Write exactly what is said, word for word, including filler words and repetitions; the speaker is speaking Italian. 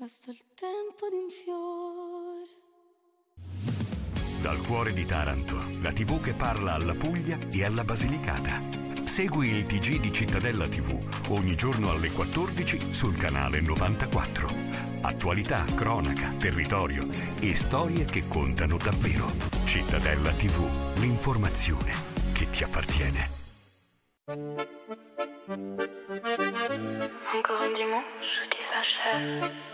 Basta il tempo di un fiore. Dal cuore di Taranto, la tivù che parla alla Puglia e alla Basilicata. Segui il T G di Cittadella tivù ogni giorno alle quattordici sul canale novantaquattro. Attualità, cronaca, territorio e storie che contano davvero. Cittadella tivù, l'informazione che ti appartiene. Encore un dimanche qui s'achève.